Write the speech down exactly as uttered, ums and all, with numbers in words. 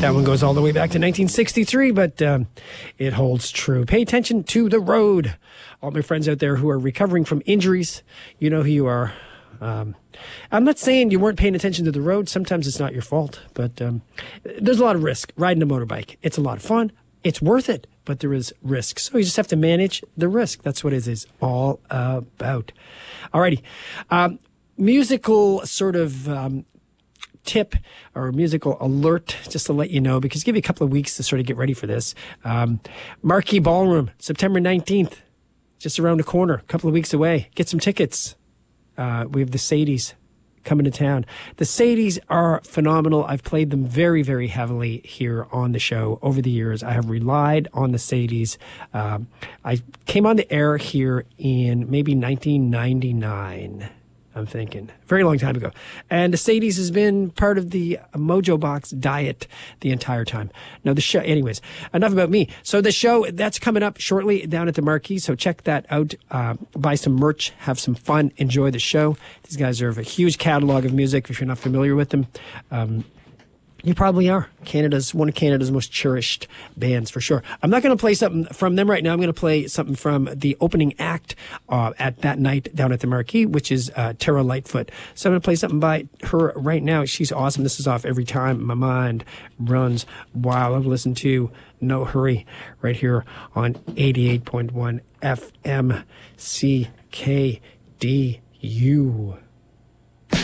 That one goes all the way back to nineteen sixty-three, but um, it holds true. Pay attention to the road. All my friends out there who are recovering from injuries, you know who you are. Um, I'm not saying you weren't paying attention to the road. Sometimes it's not your fault, but um, there's a lot of risk riding a motorbike. It's a lot of fun. It's worth it, but there is risk. So you just have to manage the risk. That's what it is all about. Alrighty. Um, musical sort of um, tip or musical alert, just to let you know, because give you a couple of weeks to sort of get ready for this. Um, Marquee Ballroom, September nineteenth, just around the corner, a couple of weeks away. Get some tickets. Uh, we have the Sadies coming to town. The Sadies are phenomenal. I've played them very, very heavily here on the show over the years. I have relied on the Sadies. Um, I came on the air here in maybe nineteen ninety-nine. I'm thinking. Very long time ago. And the Sadies has been part of the Mojo Box diet the entire time. Now, the show, anyways, enough about me. So the show, that's coming up shortly down at the Marquee. So check that out. Uh, buy some merch, have some fun, enjoy the show. These guys have a huge catalog of music if you're not familiar with them. Um, You probably are. Canada's one of Canada's most cherished bands for sure. I'm not going to play something from them right now. I'm going to play something from the opening act uh, at that night down at the Marquee, which is uh, Tara Lightfoot. So I'm going to play something by her right now. She's awesome. This is off Every Time My Mind Runs Wild. I've listened to No Hurry right here on eighty-eight point one F M C K D U.